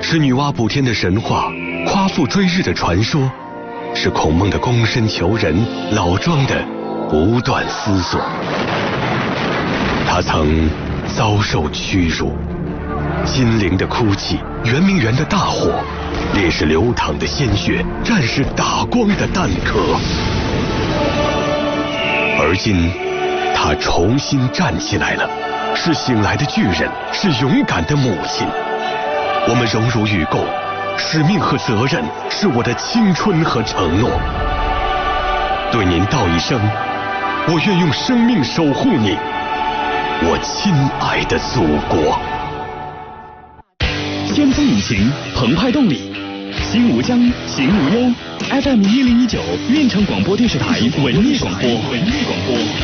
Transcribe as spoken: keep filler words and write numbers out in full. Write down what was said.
是女娲补天的神话，夸父追日的传说，是孔孟的躬身求人，老庄的不断思索。他曾遭受屈辱，金陵的哭泣，圆明园的大火，烈士流淌的鲜血，战士打光的弹壳。而今，他重新站起来了，是醒来的巨人，是勇敢的母亲。我们荣辱与共，使命和责任，是我的青春和承诺。对您道一声，我愿用生命守护你，我亲爱的祖国。 先锋引擎，澎湃动力，心无疆，行无忧。F M 一零一九，运城广播电视台文艺广播，文艺广播。